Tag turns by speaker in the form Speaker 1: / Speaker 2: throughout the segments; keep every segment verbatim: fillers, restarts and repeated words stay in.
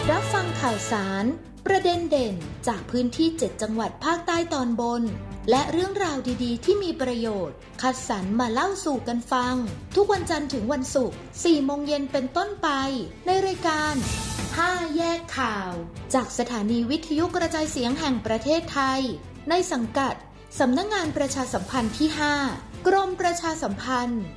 Speaker 1: รับฟังข่าวสารประเด็นเด่นจากพื้นที่เจ็ดจังหวัดภาคใต้ตอนบนและเรื่องราวดีๆที่มีประโยชน์คัดสรรมาเล่าสู่กันฟังทุกวันจันทร์ถึงวันศุกร์ สี่โมงเย็นเป็นต้นไปในรายการห้าแยกข่าวจากสถานีวิทยุกระจายเสียงแห่งประเทศไทยในสังกัดสำนักงานประชาสัมพันธ์ที่ห้ากรมประชาสัมพันธ์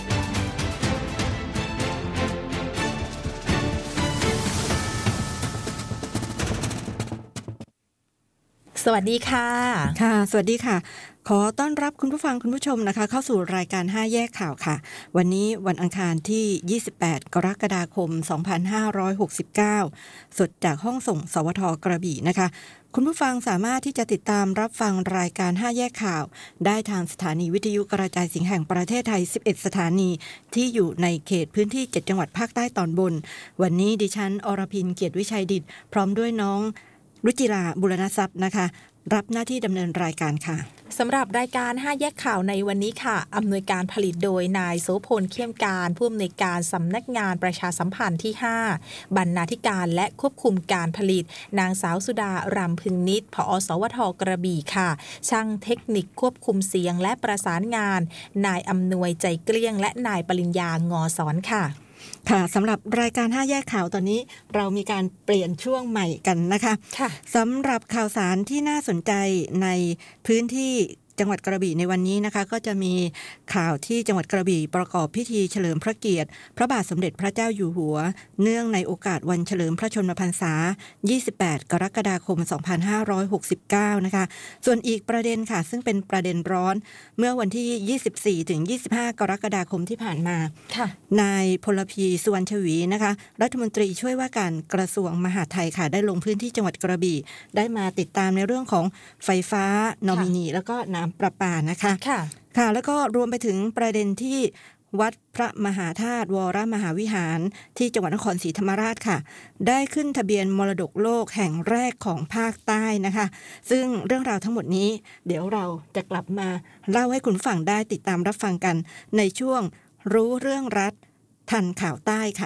Speaker 2: สวัสดีค่ะ
Speaker 3: ค่ะสวัสดีค่ะขอต้อนรับคุณผู้ฟังคุณผู้ชมนะคะเข้าสู่รายการห้าแยกข่าวค่ะวันนี้วันอังคารที่ยี่สิบแปดกรกฎาคมสองพันห้าร้อยหกสิบเก้าสดจากห้องส่งสวทกระบี่นะคะคุณผู้ฟังสามารถที่จะติดตามรับฟังรายการห้าแยกข่าวได้ทางสถานีวิทยุกระจายเสียงแห่งประเทศไทยสิบเอ็ดสถานีที่อยู่ในเขตพื้นที่เจ็ดจังหวัดภาคใต้ตอนบนวันนี้ดิฉันอรพินเกียรติวิชัยดิษฐ์พร้อมด้วยน้องรุจิราบุรณทรัพย์นะคะรับหน้าที่ดำเนินรายการค่ะ
Speaker 2: สำหรับรายการห้าแยกข่าวในวันนี้ค่ะอำนวยการผลิตโดยนายโสพลเข้มการผู้อำนวยการสำนักงานประชาสัมพันธ์ที่ห้าบรรณาธิการและควบคุมการผลิตนางสาวสุดารำพึงนิตผอ.สวทกระบี่ค่ะช่างเทคนิคควบคุมเสียงและประสานงานนายอำนวยใจเกลี้ยงและนายปริญญางอสอนค่ะ
Speaker 3: ค่ะสำหรับรายการห้าแยกข่าวตอนนี้เรามีการเปลี่ยนช่วงใหม่กันนะคะ
Speaker 2: ค่ะ
Speaker 3: สำหรับข่าวสารที่น่าสนใจในพื้นที่จังหวัดกระบี่ในวันนี้นะคะก็จะมีข่าวที่จังหวัดกระบี่ประกอบพิธีเฉลิมพระเกียรติพระบาทสมเด็จพระเจ้าอยู่หัวเนื่องในโอกาสวันเฉลิมพระชนมพรรษายี่สิบแปดกรกฎาคมสองพันห้าร้อยหกสิบเก้านะคะส่วนอีกประเด็นค่ะซึ่งเป็นประเด็นร้อนเมื่อวันที่ยี่สิบสี่ถึงยี่สิบห้ากรกฎาคมที่ผ่านมา
Speaker 2: ค่ะ
Speaker 3: นายพลพีสุวรรณชวีนะคะรัฐมนตรีช่วยว่าการกระทรวงมหาดไทยค่ะได้ลงพื้นที่จังหวัดกระบี่ได้มาติดตามในเรื่องของไฟฟ้านอมินีแล้วก็น้ำประปานะคะ
Speaker 2: ค่ะ
Speaker 3: ค่ะแล้วก็รวมไปถึงประเด็นที่วัดพระมหาธาตุวรมหาวิหารที่จังหวัดนครศรีธรรมราชค่ะได้ขึ้นทะเบียนมรดกโลกแห่งแรกของภาคใต้นะคะซึ่งเรื่องราวทั้งหมดนี้เดี๋ยวเราจะกลับมาเล่าให้คุณฟังได้ติดตามรับฟังกันในช่วงรู้เรื่องรัฐทันข่าวใต้ค่ะ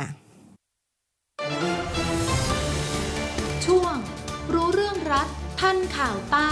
Speaker 1: ช่วงรู้เรื่องรัฐทันข่าวใต้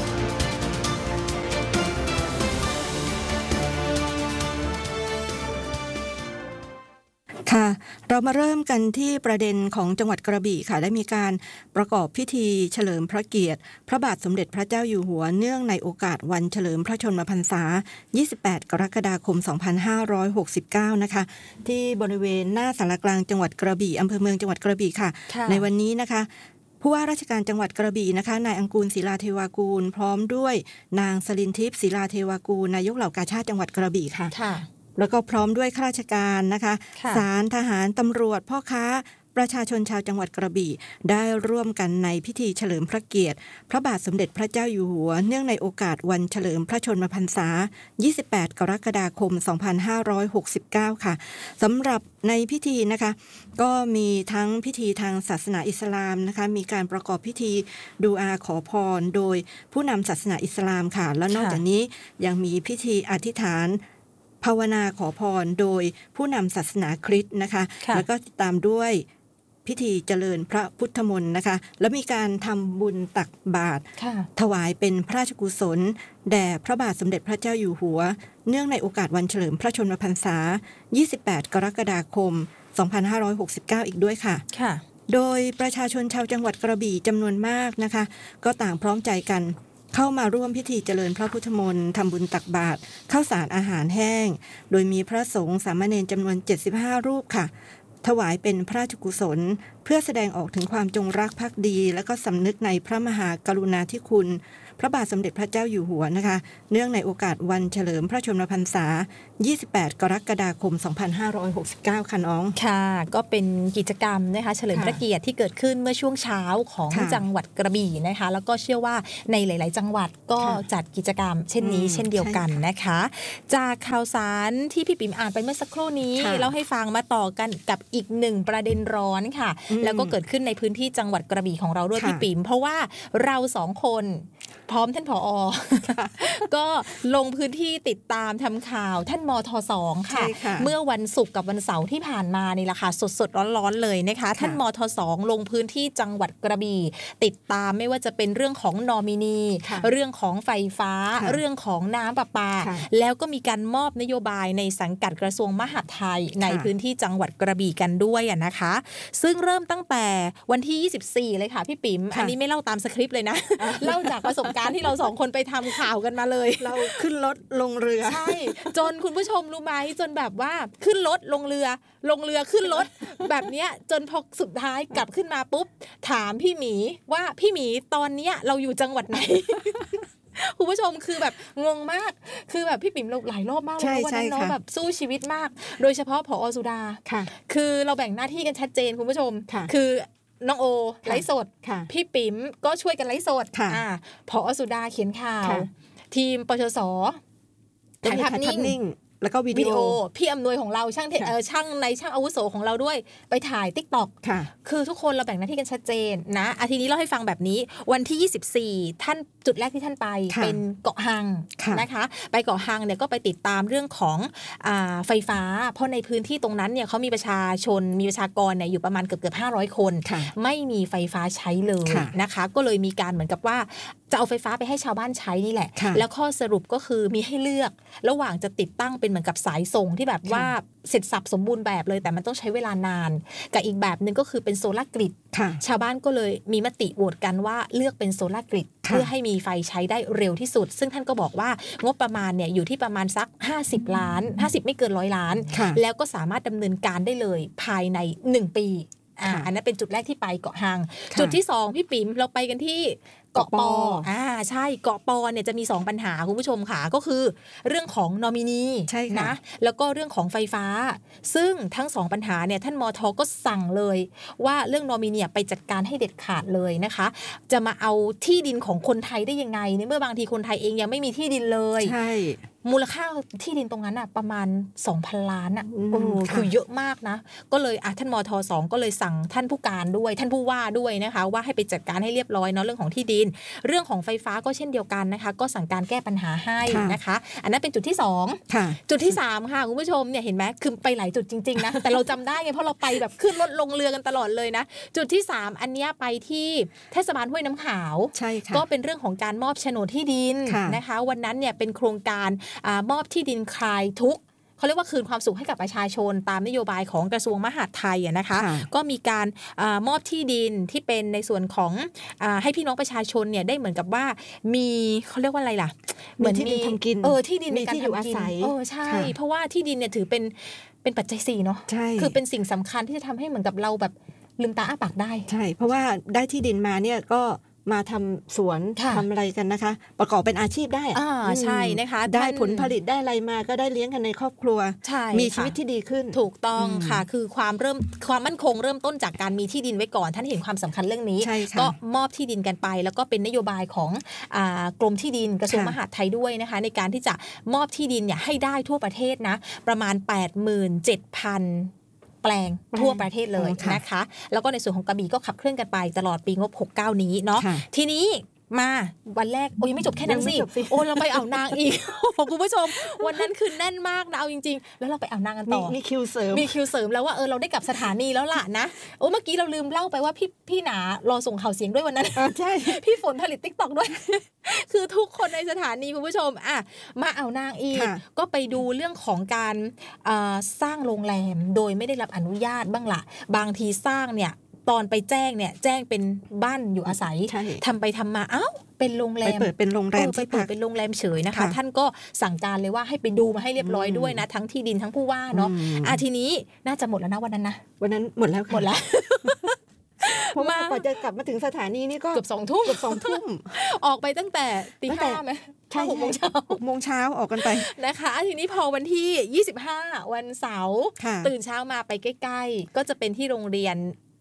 Speaker 3: ค่ะเรามาเริ่มกันที่ประเด็นของจังหวัดกระบี่ค่ะได้มีการประกอบพิธีเฉลิมพระเกียรติพระบาทสมเด็จพระเจ้าอยู่หัวเนื่องในโอกาสวันเฉลิมพระชนมพรรษายี่สิบแปดกรกฎาคมสองพันห้าร้อยหกสิบเก้านะคะที่บริเวณหน้าศาลากลางจังหวัดกระบี่อำเภอเมืองจังหวัดกระบี่ค่ะในวันนี้นะคะผู้ว่าราชการจังหวัดกระบี่นะคะนายอังกูลศิลาเทวากูลพร้อมด้วยนางสลินทิพย์ศิลาเทวากูลนายกเหล่ากาชาดจังหวัดกระบี่ค่ะแล้วก็พร้อมด้วยข้าราชการนะคะศาลทหารตำรวจพ่อค้าประชาชนชาวจังหวัดกระบี่ได้ร่วมกันในพิธีเฉลิมพระเกียรติพระบาทสมเด็จพระเจ้าอยู่หัวเนื่องในโอกาสวันเฉลิมพระชนมพรรษายี่สิบแปดกรกฎาคมสองพันห้าร้อยหกสิบเก้าค่ะสำหรับในพิธีนะคะก็มีทั้งพิธีทางศาสนาอิสลามนะคะมีการประกอบพิธีดูอาขอพรโดยผู้นำศาสนาอิสลามค่ะแล้วนอกจากนี้ยังมีพิธีอธิษฐานภาวนาขอพรโดยผู้นำศาสนาคริสต์นะคะแล้วก็ติดตามด้วยพิธีเจริญพระพุทธมนต์นะคะแล้วมีการทำบุญตักบาตรถวายเป็นพระราชกุศลแด่พระบาทสมเด็จพระเจ้าอยู่หัวเนื่องในโอกาสวันเฉลิมพระชนมพรรษายี่สิบแปดกรกฎาคมสองพันห้าร้อยหกสิบเก้าอีกด้วยค่ะโดยประชาชนชาวจังหวัดกระบี่จำนวนมากนะคะก็ต่างพร้อมใจกันเข้ามาร่วมพิธีเจริญพระพุทธมนต์ทำบุญตักบาตรข้าวสารอาหารแห้งโดยมีพระสงฆ์สามเณรจำนวนเจ็ดสิบห้ารูปค่ะถวายเป็นพระราชกุศลเพื่อแสดงออกถึงความจงรักภักดีและก็สำนึกในพระมหากรุณาธิคุณพระบาทสมเด็จพระเจ้าอยู่หัวนะคะเนื่องในโอกาสวันเฉลิมพระชนมพรรษายี่สิบแปดกรกฎาคมสองพันห้าร้อยหกสิบเก้าค่ะน้อง
Speaker 2: ค่ะก็เป็นกิจกรรมนะคะเฉลิมพระเกียรติที่เกิดขึ้นเมื่อช่วงเช้าของจังหวัดกระบี่นะคะแล้วก็เชื่อว่าในหลายๆจังหวัดก็จัดกิจกรรมเช่นนี้เช่นเดียวกันนะคะจากข่าวสารที่พี่ปิ่มอ่านไปเมื่อสักครู่นี้เล่าให้ฟังมาต่อกันกับอีกหนึ่งประเด็นร้อนค่ะแล้วก็เกิดขึ้นในพื้นที่จังหวัดกระบี่ของเราด้วยพี่ปิ่มเพราะว่าเราสองคนพร้อมท่านผอ ก็ลงพื้นที่ติดตามทำข่าวท่านมทสองค่ะเมื่อวันศุกร์กับวันเสาร์ที่ผ่านมานี่แหละค่ะสดๆร้อนๆเลยนะคะท่านมทสองลงพื้นที่จังหวัดกระบี่ติดตามไม่ว่าจะเป็นเรื่องของนอมินีเรื่องของไฟฟ้าเรื่องของน้ำประปาแล้วก็มีการมอบนโยบายในสังกัดกระทรวงมหาดไทยในพื้นที่จังหวัดกระบี่กันด้วยนะคะซึ่งเริ่มตั้งแต่วันที่ยี่สิบสี่เลยค่ะพี่ปิ๋มอันนี้ไม่เล่าตามสคริปต์เลยนะ เล่าจากประสบการณ์ที่เราสองคนไปทำข่าวกันมาเลย
Speaker 3: เราขึ้นรถลงเรือ
Speaker 2: ใช่จนคุณผู้ชมรู้ไหมจนแบบว่าขึ้นรถลงเรือลงเรือขึ้นรถ แบบเนี้ยจนพอสุดท้ายกลับขึ้นมาปุ๊บถามพี่หมีว่าพี่หมีตอนเนี้ยเราอยู่จังหวัดไหน คุณผู้ชมคือแบบงงมากคือแบบพี่ปิ๋มเราหลายรอบมากเลยวันนั้นเนาะแบบสู้ชีวิตมากโดยเฉพาะผอ.สุดาคือเราแบ่งหน้าที่กันชัดเจนคุณผู้ชมคือน้องโอไลฟ์สดพี่ปิ๋มก็ช่วยกันไลฟ์สดอ่าผอ.สุดาเขียนข่าวทีมปชส.ถ่ายภาพนิ่ง
Speaker 3: แล้วก็วิดีโอ
Speaker 2: พี่อำนวยของเราช่างเออช่างในช่างอาวุโสของเราด้วยไปถ่าย TikTok
Speaker 3: ค่ะ
Speaker 2: คือทุกคนเราแบ่งหน้าที่กันชัดเจนนะอาทีนี้เล่าให้ฟังแบบนี้วันที่ยี่สิบสี่ท่านจุดแรกที่ท่านไปเป็นเกาะฮังนะคะไปเกาะฮังเนี่ยก็ไปติดตามเรื่องของอ่าไฟฟ้าเพราะในพื้นที่ตรงนั้นเนี่ยเขามีประชาชนมีประชากรเนี่ยอยู่ประมาณเกือบๆห้าร้อยคนไม่มีไฟฟ้าใช้เลยนะคะก็เลยมีการเหมือนกับว่าจะเอาไฟฟ้าไปให้ชาวบ้านใช้นี่แหละแล้วข้อสรุปก็คือมีให้เลือกระหว่างจะติดตั้งเป็นเหมือนกับสายส่งที่แบบว่าเสร็จสับสมบูรณ์แบบเลยแต่มันต้องใช้เวลานานกับอีกแบบนึงก็คือเป็นโซลาร์กริดชาวบ้านก็เลยมีมติโหวตกันว่าเลือกเป็นโซลาร์กริดเพื่อให้มีไฟใช้ได้เร็วที่สุดซึ่งท่านก็บอกว่างบประมาณเนี่ยอยู่ที่ประมาณสักห้าสิบล้านห้าสิบไม่เกินร้อยล้านแล้วก็สามารถดำเนินการได้เลยภายในหนึ่งปีอ่าอันนั้นเป็นจุดแรกที่ไปเกาะฮังจุดที่สองพี่ปิ๋มเราไปกันที่เกาะปออ่าใช่เกาะปอเนี่ยจะมีสองปัญหาคุณผู้ชมค่ะก็คือเรื่องของนอมินีนะแล้วก็เรื่องของไฟฟ้าซึ่งทั้งสองปัญหาเนี่ยท่านมท.ก็สั่งเลยว่าเรื่องนอมินีไปจัดการให้เด็ดขาดเลยนะคะจะมาเอาที่ดินของคนไทยได้ยังไงในเมื่อบางทีคนไทยเองยังไม่มีที่ดินเลย
Speaker 3: ใช่
Speaker 2: มูลค่าที่ดินตรงนั้นอ่ะประมาณ สองพัน ล้านอ่ะโอ้คือเยอะมากนะก็เลยอ่ะท่านมท.สองก็เลยสั่งท่านผู้การด้วยท่านผู้ว่าด้วยนะคะว่าให้ไปจัดการให้เรียบร้อยเนาะเรื่องของที่ดินเรื่องของไฟฟ้าก็เช่นเดียวกันนะคะก็สั่งการแก้ปัญหาให้นะคะอันนั้นเป็นจุดที่สองจุดที่สามค่ะคุณผู้ชมเนี่ยเห็นไหมคือไปหลายจุดจริงๆนะแต่เราจำได้ไงเพราะเราไปแบบขึ้นรถลงเรือกันตลอดเลยนะจุดที่สามอันเนี้ยไปที่เทศบาลห้วยน้ำขาวก็เป็นเรื่องของการมอบโฉนดที่ดินนะคะวันนั้นเนี่ยเป็นโครงการอ่ามอบที่ดินคลายทุกข์เขาเรียกว่าคืนความสุขให้กับประชาชนตามนโยบายของกระทรวงมหาดไทยนะคะก็มีการอมอบที่ดินที่เป็นในส่วนของอให้พี่น้องประชาชนเนี่ยได้เหมือนกับว่ามีเขาเรียกว่าอะไรล่ะ
Speaker 3: เหมือนที่ดินทำกิน
Speaker 2: เออที่ดินในการ
Speaker 3: อยู่อาศัย
Speaker 2: เออใช่เพราะว่าที่ดินเนี่ยถือเป็นเป็นปัจจัยสี่เนาะคือเป็นสิ่งสำคัญที่จะทำให้เหมือนกับเราแบบลืมตาอ้าปากได้
Speaker 3: ใช่เพราะว่าได้ที่ดินมาเนี่ยก็มาทำสวนทำอะไรกันนะคะประกอบเป็นอาชีพได้
Speaker 2: อ่าใช่นะคะ
Speaker 3: ได้ผลผลิตได้อะไรมาก็ได้เลี้ยงกันในครอบครัวมีชีวิตที่ดีขึ้น
Speaker 2: ถูกต้องค่ะคือความเริ่มความมั่นคงเริ่มต้นจากการมีที่ดินไว้ก่อนท่านเห็นความสำคัญเรื่องนี้ก็มอบที่ดินกันไปแล้วก็เป็นนโยบายของอ่ากรมที่ดินกระทรวงมหาดไทยด้วยนะคะในการที่จะมอบที่ดินเนี่ยให้ได้ทั่วประเทศนะประมาณ แปดหมื่นเจ็ดพันแปลงทั่วประเทศเลยนะคะแล้วก็ในส่วนของกระบี่ก็ขับเคลื่อนกันไปตลอดปีงบหกสิบเก้านี้เนาะทีนี้มาวันแรกโอ้ยไม่จบแค่นั้นสิโอ้เราไปอ่าวนางอีกคุณผู้ชมวันนั้นคือแน่นมากนะเอาจริงๆแล้วเราไปอ่าวนางกันต่อ
Speaker 3: มีคิวเสริม
Speaker 2: มีคิวเสริมแล้วว่าเออเราได้กลับสถานีแล้วล่ะนะโอ้เมื่อกี้เราลืมเล่าไปว่าพี่พี่หนารอส่งข่าวเสียงด้วยวันนั้น
Speaker 3: ใช่
Speaker 2: พี่ฝนผลิต TikTok ด้วยคือทุกคนในสถานีคุณผู้ชมอ่ะมาอ่าวนางอีกก็ไปดูเรื่องของการสร้างโรงแรมโดยไม่ได้รับอนุญาตบ้างล่ะบางทีสร้างเนี่ยตอนไปแจ้งเนี่ยแจ้งเป็นบ้านอยู่อาศัยทำไปทำมาเอ้าเป็นโรงแรม
Speaker 3: ไปเปิดเป็นโรงแรม
Speaker 2: ไปเปิดเป็นโรงแรมเฉยนะคะท่านก็สั่งการเลยว่าให้ไปดูมาให้เรียบร้อยด้วยนะทั้งที่ดินทั้งผู้ว่าเนาะอ่ะทีนี้น่าจะหมดแล้วนะวันนั้นนะ
Speaker 3: วันนั้นหมดแล้ว
Speaker 2: หมดแล้ว
Speaker 3: เพราะว่ากว่าจะกลับมาถึงสถานีนี่ก็
Speaker 2: เกือบสองทุ่ม
Speaker 3: เกือบสองทุ่ม
Speaker 2: ออกไปตั้งแต่ตีห้าไหม
Speaker 3: ใช่หกโมงเช้าหกโมงเช้าออกกันไป
Speaker 2: นะคะทีนี้พอวันที่ยี่สิบห้าวันเสาร์ตื่นเช้ามาไปใกล้ๆก็จะเป็นที่โรงเรียน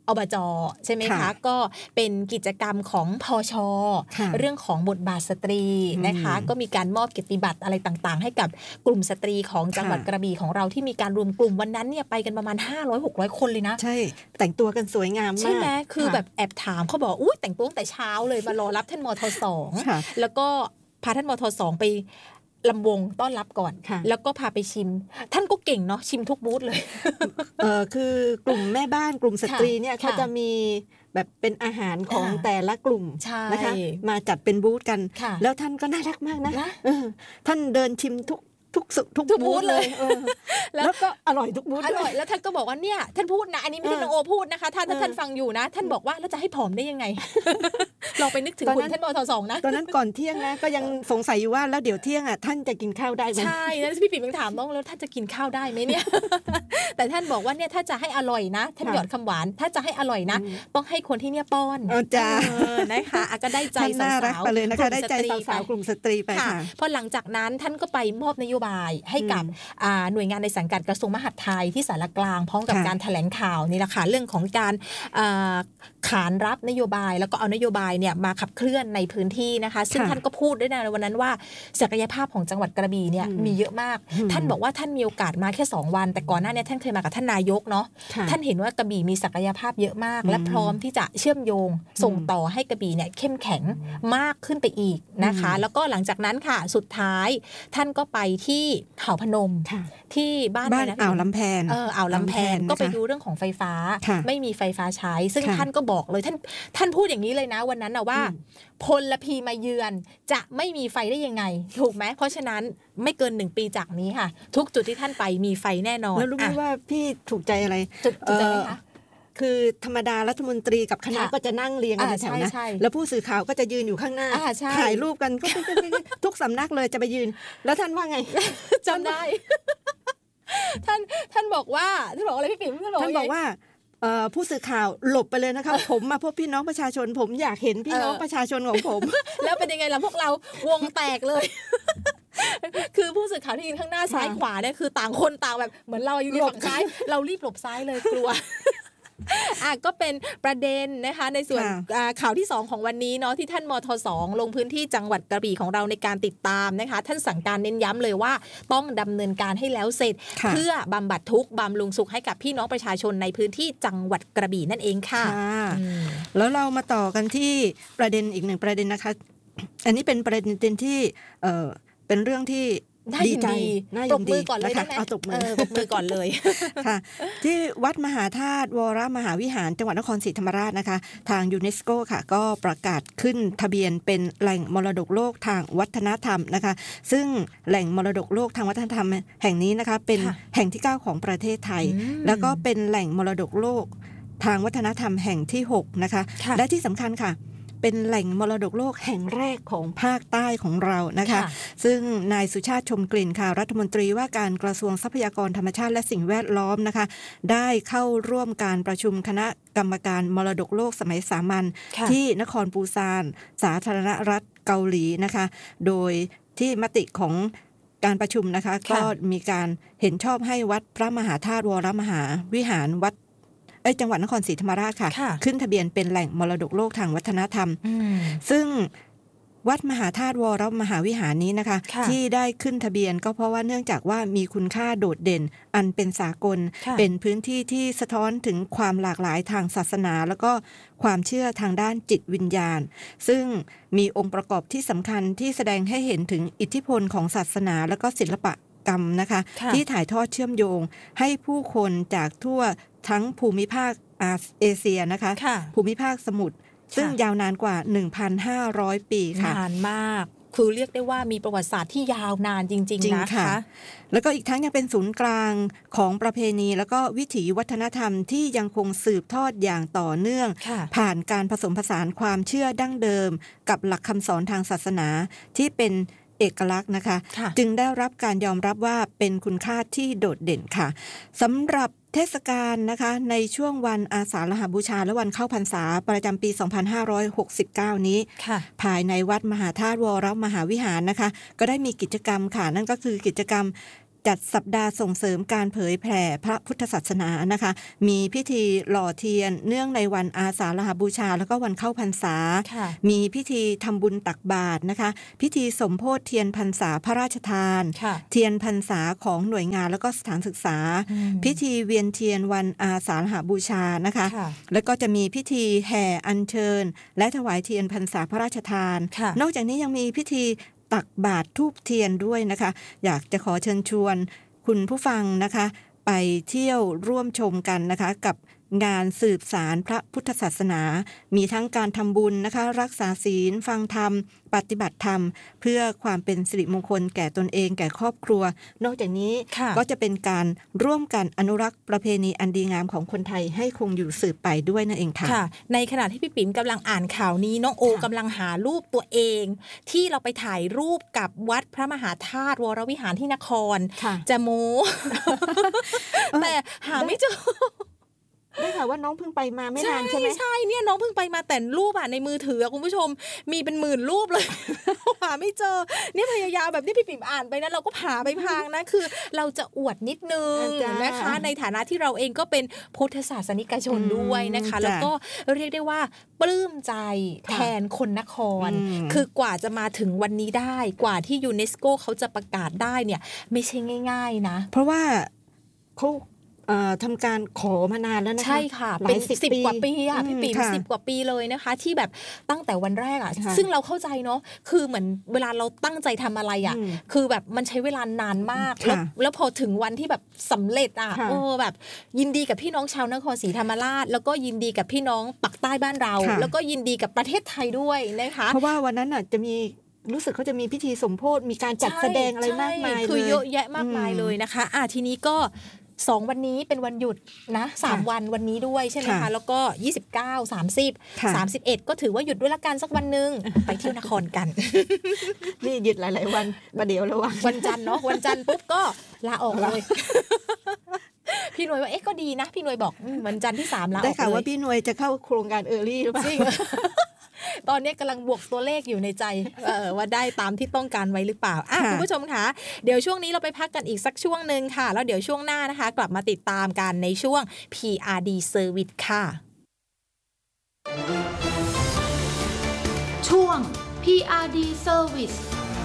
Speaker 2: อบจ.ใช่ไหมคะก็เป็นกิจกรรมของพช.เรื่องของบทบาทสตรีนะคะก็มีการมอบเกียรติบัตรอะไรต่างๆให้กับกลุ่มสตรีของจังหวัดกระบี่ของเราที่มีการรวมกลุ่มวันนั้นเนี่ยไปกันประมาณห้าร้อย หกร้อยคนเลยนะ
Speaker 3: ใช่แต่งตัวกันสวยงามมาก
Speaker 2: ใช่ไหมคือแบบแอบถามเขาบอกอุ้ยแต่งตัวตั้งแต่เช้าเลยมารอรับท่านมท.สองแล้วก็พาท่านมท.สองไปลำวงต้อนรับก่อนแล้วก็พาไปชิมท่านก็เก่งเนาะชิมทุกบูธเลย
Speaker 3: เออคือกลุ่มแม่บ้านกลุ่มสตรีเนี่ยเขาจะมีแบบเป็นอาหารของแต่ละกลุ่มนะคะมาจัดเป็นบูธกันแล้วท่านก็น่ารักมากนะท่านเดินชิมทุกทุกทุกบูธเลยแล้วก็อร่อยทุกบูธ
Speaker 2: อร่อยแล้วท่านก็บอกว่าเนี่ยท่านพูดนะอันนี้ไม่ใช่น้องโอพูดนะคะท่านถ้าท่านฟังอยู่นะท่านบอกว่าแล้วจะให้ผอมได้ยังไงลองไปนึกถึงคุณท่านมท.สองนะ
Speaker 3: ตอนนั้นก่อนเที่ยงนะก็ยังสงสัยอยู่ว่าแล้วเดี๋ยวเที่ยงอ่ะท่านจะกินข้าวได้ไหม
Speaker 2: ใช่แล้วพี่ปิ่มยังถามน้องแล้วท่านจะกินข้าวได้ไหมเนี่ยแต่ท่านบอกว่าเนี่ยถ้าจะให้อร่อยนะท่านหยอดคำหวานถ้าจะให้อร่อยนะต้องให้คนที่เนี่ยป้อน
Speaker 3: จ้า
Speaker 2: นะคะก็ได้ใจสาว
Speaker 3: ๆไปเลยนะคะได้ใจสาวๆกลุ่มสตรีไปค่ะ
Speaker 2: พอหลังจากนั้นท่านก็ไปมอบนโยบายให้กับหน่วยงานในสังกัดกระทรวงมหาดไทยที่สารกลางพร้อมกับการแถลงข่าวนี่แหละค่ะเรื่องของการขานรับนโยบายแล้วก็เอานโยบายเนี่ยมาขับเคลื่อนในพื้นที่นะคะซึ่งท่านก็พูดด้วยในวันนั้นว่าศักยภาพของจังหวัดกระบี่เนี่ยมีเยอะมากท่านบอกว่าท่านมีโอกาสมาแค่สองวันแต่ก่อนหน้านี้ท่านเคยมากับท่านนายกเนาะท่านเห็นว่ากระบี่มีศักยภาพเยอะมากและพร้อมที่จะเชื่อมโยงส่งต่อให้กระบี่เนี่ยเข้มแข็งมากขึ้นไปอีกนะคะแล้วก็หลังจากนั้นค่ะสุดท้ายท่านก็ไปที่เขาพนมที่บ้าน
Speaker 3: บ้านอ่าวลำแพน
Speaker 2: เอออ่าวลำแพนก็ไปดูเรื่องของไฟฟ้าไม่มีไฟฟ้าใช้ซึ่งท่านก็บอกเลยท่านท่านพูดอย่างนี้เลยนะวันนั้นนะว่าพลพีมาเยือนจะไม่มีไฟได้ยังไงถูกไหมเพราะฉะนั้นไม่เกินหนึ่งปีจากนี้ค่ะทุกจุดที่ท่านไปมีไฟแน่นอน
Speaker 3: แล้วรู้ไหมว่าพี่ถูกใจอะไร
Speaker 2: จุดใจไหมคะ
Speaker 3: คือธรรมดารัฐมนตรีกับคณะก็จะนั่งเรียงกันแถวนะแล้วผู้สื่อข่าวก็จะยืนอยู่ข้างหน้าถ่ายรูปกันก็ทุกสำนักเลยจะไปยืนแล้วท่านว่าไง
Speaker 2: จำได้ท่านท่านบอกว่าท่านบอกอะไรพี่ปิ่ม
Speaker 3: ท่านบอกว่าผู้สื่อข่าวหลบไปเลยนะคะผมมาพบพี่น้องประชาชนผมอยากเห็นพี่น้องประชาชนของผม
Speaker 2: แล้วเป็นยังไงล่ะพวกเราวงแตกเลยคือผู้สื่อข่าวที่ยืนข้างหน้าซ้ายขวาเนี่ยคือต่างคนต่างแบบเหมือนเราอยู่ฝั่งซ้ายเรารีบหลบซ้ายเลยกลัวอ่ะก็เป็นประเด็นนะคะในส่วนข่าวที่สองของวันนี้เนาะที่ท่านมท.สองลงพื้นที่จังหวัดกระบี่ของเราในการติดตามนะคะท่านสั่งการเน้นย้ำเลยว่าต้องดำเนินการให้แล้วเสร็จเพื่อบำบัดทุกข์บำรุงสุขให้กับพี่น้องประชาชนในพื้นที่จังหวัดกระบี่นั่นเองค่ะ
Speaker 3: แล้วเรามาต่อกันที่ประเด็นอีกหนึ่งประเด็นนะคะอันนี้เป็นประเด็นที่เอ่อเป็นเรื่องที่ดีใจ
Speaker 2: ตบมือก่อนเลย
Speaker 3: นะคะเอาตบมือ
Speaker 2: ตบมือก่อนเลย
Speaker 3: ค่ะที่วัดมหาธาตุวรมหาวิหารจังหวัดนครศรีธรรมราชนะคะทางยูเนสโกค่ะก็ประกาศขึ้นทะเบียนเป็นแหล่งมรดกโลกทางวัฒนธรรมนะคะซึ่งแหล่งมรดกโลกทางวัฒนธรรมแห่งนี้นะคะเป็นแห่งที่เก้าของประเทศไทยแล้วก็เป็นแหล่งมรดกโลกทางวัฒนธรรมแห่งที่หกนะคะและที่สำคัญค่ะเป็นแหล่งมรดกโลกแห่งแรกของภาคใต้ของเรานะคะซึ่งนายสุชาติชมกลิ่นค่ะรัฐมนตรีว่าการกระทรวงทรัพยากรธรรมชาติและสิ่งแวดล้อมนะคะได้เข้าร่วมการประชุมคณะกรรมการมรดกโลกสมัยสามัญที่นครปูซานสาธารณรัฐเกาหลีนะคะโดยที่มติของการประชุมนะคะก็มีการเห็นชอบให้วัดพระมหาธาตุวรมหาวิหารวัดจังหวัดนครศรีธรรมราชค่ะขึ้นทะเบียนเป็นแหล่งมรดกโลกทางวัฒนธรรมซึ่งวัดมหาธาตุวรมหาวิหารนี้นะคะที่ได้ขึ้นทะเบียนก็เพราะว่าเนื่องจากว่ามีคุณค่าโดดเด่นอันเป็นสากลเป็นพื้นที่ที่สะท้อนถึงความหลากหลายทางศาสนาแล้วก็ความเชื่อทางด้านจิตวิญญาณซึ่งมีองค์ประกอบที่สำคัญที่แสดงให้เห็นถึงอิทธิพลของศาสนาแล้วก็ศิลปะกรรมนะคะที่ถ่ายทอดเชื่อมโยงให้ผู้คนจากทั่วทั้งภูมิภาคเอเชียนะคะภูมิภาคสมุทรซึ่งยาวนานกว่า หนึ่งพันห้าร้อย ปีค่ะ
Speaker 2: นานมากคือเรียกได้ว่ามีประวัติศาสตร์ที่ยาวนานจริงๆนะคะ
Speaker 3: แล้วก็อีกทั้งยังเป็นศูนย์กลางของประเพณีแล้วก็วิถีวัฒนธรรมที่ยังคงสืบทอดอย่างต่อเนื่องผ่านการผสมผสานความเชื่อดั้งเดิมกับหลักคำสอนทางศาสนาที่เป็นเอกลักษณ์นะคะจึงได้รับการยอมรับว่าเป็นคุณค่าที่โดดเด่นค่ะสำหรับเทศกาลนะคะในช่วงวันอาสาฬหบูชาและวันเข้าพรรษาประจำปี สองพันห้าร้อยหกสิบเก้า นี้ภายในวัดมหาธาตุวรมหาวิหารนะคะก็ได้มีกิจกรรมค่ะนั่นก็คือกิจกรรมจัดสัปดาห์ส่งเสริมการเผยแผ่พระพุทธศาสนานะคะมีพิธีหล่อเทียนเนื่องในวันอาสาฬหบูชาแล้วก็วันเข้าพรรษามีพิธีทำบุญตักบาตรนะคะพิธีสมโภชเทียนพรรษาพระราชทานเทียนพรรษาของหน่วยงานแล้วก็สถานศึกษาพิธีเวียนเทียนวันอาสาฬหบูชานะคะแล้วก็จะมีพิธีแห่อัญเชิญและถวายเทียนพรรษาพระราชทานนอกจากนี้ยังมีพิธีตักบาตรธูปเทียนด้วยนะคะอยากจะขอเชิญชวนคุณผู้ฟังนะคะไปเที่ยวร่วมชมกันนะคะกับงานสืบสารพระพุทธศาสนามีทั้งการทำบุญนะคะรักษาศีลฟังธรรมปฏิบัติธรรมเพื่อความเป็นสิริมงคลแก่ตนเองแก่ครอบครัวนอกจากนี้ก็จะเป็นการร่วมกันอนุรักษ์ประเพณีอันดีงามของคนไทยให้คงอยู่สืบไปด้วยนั่นเองค่ะ
Speaker 2: ในขณะที่พี่ปิ๋มกำลังอ่านข่าวนี้น้องโอกำลังหารูปตัวเองที่เราไปถ่ายรูปกับวัดพระมหาธาตุวรวิหารที่นครจะโม้ แต่หาไม่เจอ
Speaker 3: ได้ค่ะว่าน้องเพิ่งไปมาไม่นานใช่ไหม
Speaker 2: ใช่เนี่ยน้องเพิ่งไปมาแต่รูปอ่ะในมือถือคุณผู้ชมมีเป็นหมื่นรูปเลย หาไม่เจอเนี่ยพยายามแบบที่พี่ปิ่มอ่านไปนะเราก็หาไปพางนะคือเราจะอวดนิดนึงนะคะในฐานะที่เราเองก็เป็นพุทธศาสนิกชนด้วยนะคะแล้วก็เรียกได้ว่าปลื้มใจแทนคนนครคือกว่าจะมาถึงวันนี้ได้กว่าที่ยูเนสโกเขาจะประกาศได้เนี่ยไม่ใช่ง่ายๆนะ
Speaker 3: เพราะว่าเขาทำการขอมานานแล้วนะคะ
Speaker 2: ใช่ค่ะเป็นสิบกว่าปีอ่ะพี่ปิ่มสิบกว่าปีเลยนะคะที่แบบตั้งแต่วันแรกอ่ะซึ่งเราเข้าใจเนาะคือเหมือนเวลาเราตั้งใจทำอะไรอ่ะคือแบบมันใช้เวลานานมากแล้วแล้วพอถึงวันที่แบบสำเร็จอ่ะโอ้แบบยินดีกับพี่น้องชาวนครศรีธรรมราชแล้วก็ยินดีกับพี่น้องปักใต้บ้านเราแล้วก็ยินดีกับประเทศไทยด้วยนะคะ
Speaker 3: เพราะว่าวันนั้นอ่ะจะมีรู้สึกเขาจะมีพิธีสมโภชมีการจัดแสดงอะไรมากมาย
Speaker 2: เลยคือเยอะแยะมากมายเลยนะคะอ่ะทีนี้ก็สองวันนี้เป็นวันหยุดนะสามวันวันนี้ด้วยใช่ไหมคะแล้วก็ยี่สิบเก้า สามสิบ สามสิบเอ็ดก็ถือว่าหยุดด้วยละกันสักวันนึงไปเที่ยวนครกัน
Speaker 3: นี่หยุดหลายๆวันประเดี๋ยวระวัง
Speaker 2: วันจันทร์เนาะวันจันทร์ปุ๊บก็ลาออกเลยพี่หน่วยว่าเอ๊ะก็ดีนะพี่หน่วยบอกวันจันทร์ที่สามลาออกเลย
Speaker 3: ได้ข่าวว่าพี่หน่วยจะเข้าโครงการเออร์ลี่หรือเปล่า
Speaker 2: ตอนนี้กำลังบวกตัวเลขอยู่ในใจเออว่าได้ตามที่ต้องการไว้หรือเปล่าอ่ะคุณผู้ชมคะเดี๋ยวช่วงนี้เราไปพักกันอีกสักช่วงนึงค่ะแล้วเดี๋ยวช่วงหน้านะคะกลับมาติดตามกันในช่วง พี อาร์ ดี Service ค่ะ
Speaker 1: ช่วง พี อาร์ ดี Service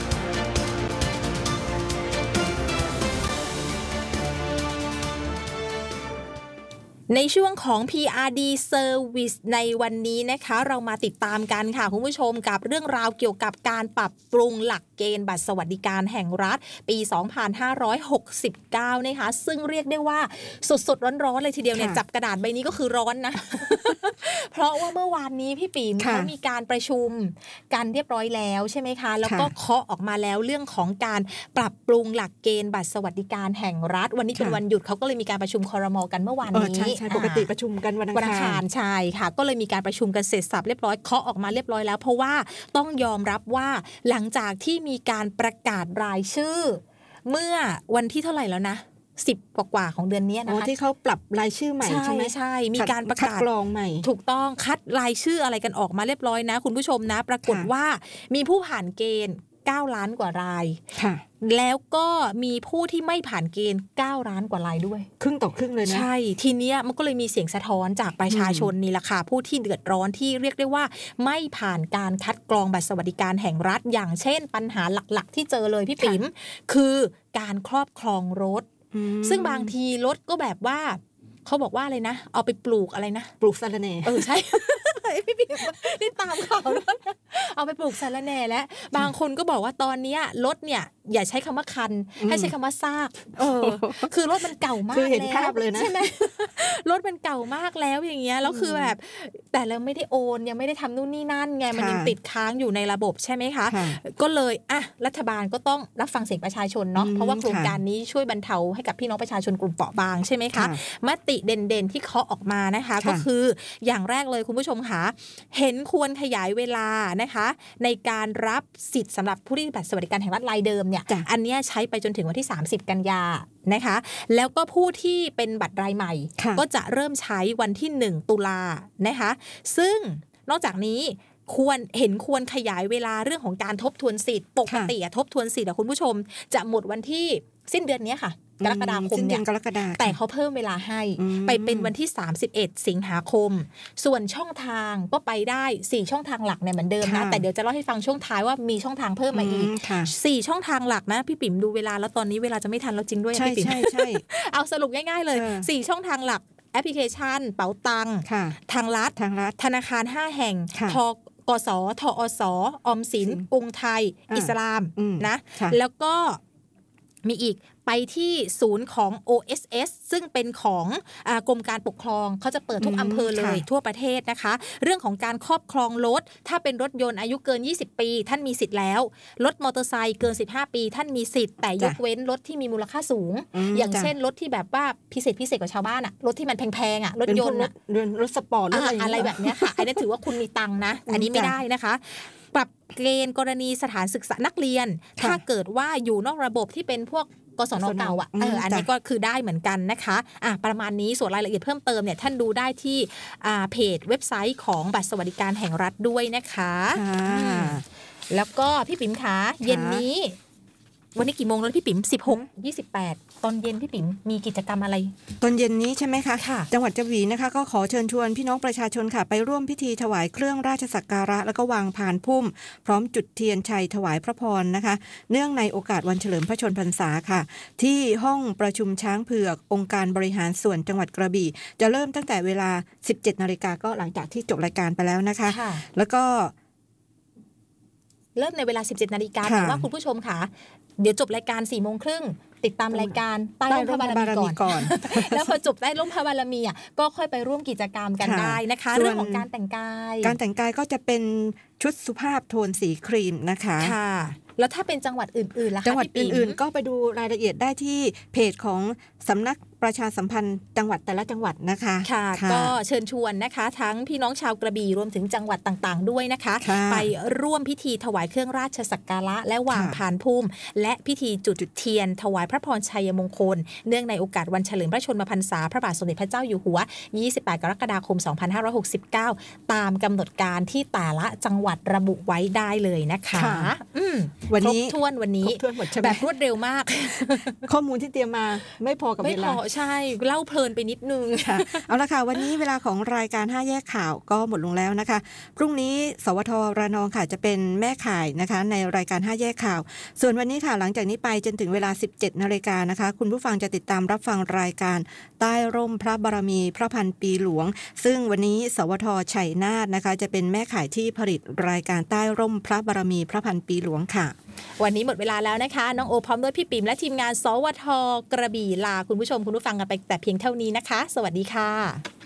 Speaker 2: ในช่วงของ พี อาร์ ดี Service ในวันนี้นะคะเรามาติดตามกันค่ะคุณผู้ชมกับเรื่องราวเกี่ยวกับการปรับปรุงหลักเกณฑ์บัตรสวัสดิการแห่งรัฐปีสองพันห้าร้อยหกสิบเก้านะคะซึ่งเรียกได้ว่าสดๆร้อนๆเลยทีเดียวเนี่ยจับกระดาษใบนี้ก็คือร้อนนะ เพราะว่าเมื่อวานนี้พี่ปิ่มเขามีการประชุมกันเรียบร้อยแล้วใช่ไหมคะแล้วก็เคาะออกมาแล้วเรื่องของการปรับปรุงหลักเกณฑ์บัตรสวัสดิการแห่งรัฐวันนี้เป็นวันหยุดเขาก็เลยมีการประชุมครม.กันเมื่อวานนี้
Speaker 3: ปกติประชุมกันวันอังคาร
Speaker 2: ใช่ค่ะก็เลยมีการประชุมกันเสร็จสับเรียบร้อยเคาะออกมาเรียบร้อยแล้วเพราะว่าต้องยอมรับว่าหลังจากที่มีการประกาศรายชื่อเมื่อวันที่เท่าไหร่แล้วนะสิบกว่าๆของเดือนนี้นะคะ
Speaker 3: ที่เขาปรับรายชื่อใหม่ใช่ไหม
Speaker 2: ใช่มีการประกาศ
Speaker 3: กรองใหม่
Speaker 2: ถูกต้องคัดรายชื่ออะไรกันออกมาเรียบร้อยนะคุณผู้ชมนะปรากฏว่ามีผู้ผ่านเกณฑ์เก้าล้านกว่ารายแล้วก็มีผู้ที่ไม่ผ่านเกณฑ์เก้าล้านกว่ารายด้วย
Speaker 3: ครึ่งต่อครึ่งเลยนะ
Speaker 2: ใช่ทีเนี้ยมันก็เลยมีเสียงสะท้อนจากประชาชนนี่แหละค่ะผู้ที่เดือดร้อนที่เรียกได้ว่าไม่ผ่านการคัดกรองบัตรสวัสดิการแห่งรัฐอย่างเช่นปัญหาหลักๆที่เจอเลยพี่ปิ๋มคือการครอบครองรถซึ่งบางทีรถก็แบบว่าเขาบอกว่าอะไรนะเอาไปปลูกอะไรนะ
Speaker 3: ปลูกสะระแหน่
Speaker 2: เออใช่พี่ปิ่มนี่ตามข่าวแล้วเอาไปปลูกสะระแหน่แล้วบางคนก็บอกว่าตอนนี้รถเนี่ยอย่าใช้คำว่าคันให้ใช้คำว่าซากเออคือรถมันเก่ามากแล้วใช่ไหมรถมันเก่ามากแล้วอย่างเงี้ยแล้วคือแบบแต่เราไม่ได้โอนยังไม่ได้ทำนู่นนี่นั่นไงมันยังติดค้างอยู่ในระบบใช่ไหมคะก็เลยอ่ะรัฐบาลก็ต้องรับฟังเสียงประชาชนเนาะเพราะว่าโครงการนี้ช่วยบรรเทาให้กับพี่น้องประชาชนกลุ่มเปราะบางใช่ไหมคะมติเด่นๆที่เคาะออกมานะคะก็คืออย่างแรกเลยคุณผู้ชมค่ะเห็นควรขยายเวลานะคะในการรับสิทธิ์สำหรับผู้ที่บัตรสวัสดิการแห่งรัฐรายเดิมเนี่ยอันนี้ใช้ไปจนถึงวันที่สามสิบกันยานะคะแล้วก็ผู้ที่เป็นบัตรรายใหม่ก็จะเริ่มใช้วันที่หนึ่งตุลานะคะซึ่งนอกจากนี้ควรเห็นควรขยายเวลาเรื่องของการทบทวนสิทธิ์ปกติทบทวนสิทธิ์คุณผู้ชมจะหมดวันที่สิ้นเดือนนี้ค่ะกรกฎาคมเนี่ยแต่เขาเพิ่มเวลาให้ไปเป็นวันที่สามสิบเอ็ดสิงหาคมส่วนช่องทางก็ไปได้สี่ช่องทางหลักเนี่ยเหมือนเดิมนะแต่เดี๋ยวจะเล่าให้ฟังช่วงท้ายว่ามีช่องทางเพิ่มมาอีกสี่ช่องทางหลักนะพี่ปิ่มดูเวลาแล้วตอนนี้เวลาจะไม่ทันแล้วจริงด้วยพี่ปิ่มใช่ๆๆเอาสรุปง่ายๆเลยสี่ช่องทางหลักแอปพลิเคชันเป๋าตังทางรัฐธนาคารห้าแห่งทกสทอสออมสินกรุงไทยอิสลามนะแล้วก็มีอีกไปที่ศูนย์ของ โอ เอส เอส ซึ่งเป็นของอ่ากรมการปกครองเขาจะเปิดทุกอำเภอเลยทั่วประเทศนะคะเรื่องของการครอบครองรถถ้าเป็นรถยนต์อายุเกินยี่สิบปีท่านมีสิทธิ์แล้วรถมอเตอร์ไซค์เกินสิบห้าปีท่านมีสิทธิ์แต่ยกเว้นรถที่มีมูลค่าสูงอย่างเช่นรถที่แบบว่าพิเศษพิเศษกว่าชาวบ้านอะรถที่มันแพงๆอะรถยนต์อะ
Speaker 3: รถสปอร์ตรถ
Speaker 2: อะไรแบบนี้ค่ะอันนี้ถือว่าคุณมีตังค์นะอันนี้ไม่ได้นะคะปรับเกณฑ์กรณีสถานศึกษานักเรียนถ้าเกิดว่าอยู่นอกระบบที่เป็นพวกกศนเก่าอ่ะเอออันนี้ก็คือได้เหมือนกันนะคะอ่ะประมาณนี้ส่วนรายละเอียดเพิ่มเติมเนี่ยท่านดูได้ที่อ่าเพจเว็บไซต์ของบัตรสวัสดิการแห่งรัฐด้วยนะคะแล้วก็พี่ปิ๋มขาเย็นนี้วันนี้กี่โมงแล้วพี่ปิ๋มสิบหก ยี่สิบแปดตอนเย็นพี่ปิ๋มมีกิจกรรมอะไร
Speaker 3: ตอนเย็นนี้ใช่ไหมคะค่ะจังหวัดกระบี่นะคะก็ขอเชิญชวนพี่น้องประชาชนค่ะไปร่วมพิธีถวายเครื่องราชสักการะแล้วก็วางพานพุ่มพร้อมจุดเทียนชัยถวายพระพรนะคะเนื่องในโอกาสวันเฉลิมพระชนมพรรษาค่ะที่ห้องประชุมช้างเผือกองค์การบริหารส่วนจังหวัดกระบี่จะเริ่มตั้งแต่เวลา สิบเจ็ดนาฬิกาก็หลังจากที่จบรายการไปแล้วนะคะแล้วก็
Speaker 2: เริ่มในเวลา สิบเจ็ดนาฬิกาแต่ว่าคุณผู้ชมค่ะเดี๋ยวจบรายการ สี่โมงครึ่งติดตามรายการใต้ร่มพระบารมีก่อน แล้วพอจบใต้ร่มพระบารมีอ่ะก็ค่อยไปร่วมกิจกรรมกันได้นะคะเรื่องของการแต่งกาย
Speaker 3: การแต่งกายก็จะเป็นชุดสุภาพโทนสีครีมนะคะ
Speaker 2: ค่ะแล้วถ้าเป็นจังหวัดอื่นๆล่ะคะ
Speaker 3: จังหวัดอื่นๆก็ไปดูรายละเอียดได้ที่เพจของสำนักประชาสัมพันธ์จังหวัดแต่ละจังหวัดนะคะ
Speaker 2: ค่ะก็เชิญชวนนะคะทั้งพี่น้องชาวกระบี่รวมถึงจังหวัดต่างๆด้วยนะคะไปร่วมพิธีถวายเครื่องราชสักการะและวางพานพุ่มและพิธีจุดเทียนถวายพระพรชัยมงคลเนื่องในโอกาสวันเฉลิมพระชนมพรรษาพระบาทสมเด็จพระเจ้าอยู่หัวยี่สิบแปดกรกฎาคมสองพันห้าร้อยหกสิบเก้าตามกำหนดการที่แต่ละจังหวัดระบุไว้ได้เลยนะคะ
Speaker 3: วันนี้
Speaker 2: ครบถ้วนวันนี้แบบรวดเร็วมาก
Speaker 3: ข้อมูลที่เตรียมมาไม่พอกับเวลา
Speaker 2: ใช่เล่าเพลินไปนิดนึง
Speaker 3: ค่ะเอาละค่ะวันนี้เวลาของรายการห้าแยกข่าวก็หมดลงแล้วนะคะพรุ่งนี้สวทระนองค่ะจะเป็นแม่ข่ายนะคะในรายการห้าแยกข่าวส่วนวันนี้ค่ะหลังจากนี้ไปจนถึงเวลา สิบเจ็ดนาฬิกานะคะคุณผู้ฟังจะติดตามรับฟังรายการใต้ร่มพระบารมีพระพันปีหลวงซึ่งวันนี้สวทชัยนาทนะคะจะเป็นแม่ข่ายที่ผลิตรายการใต้ร่มพระบารมีพระพันปีหลวงค่ะ
Speaker 2: วันนี้หมดเวลาแล้วนะคะน้องโอพร้อมด้วยพี่ปิ่มและทีมงานสวทกระบี่ลาคุณผู้ชมคุณผู้ฟังกันไปแต่เพียงเท่านี้นะคะสวัสดีค่ะ